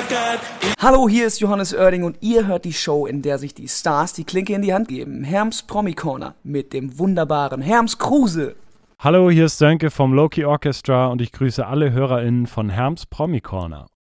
Hallo, hier ist Johannes Oerding und ihr hört die Show, in der sich die Stars die Klinke in die Hand geben. Herms Promi Corner mit dem wunderbaren Herms Kruse. Hallo, hier ist Sönke vom Loki Orchestra und ich grüße alle HörerInnen von Herms Promi Corner.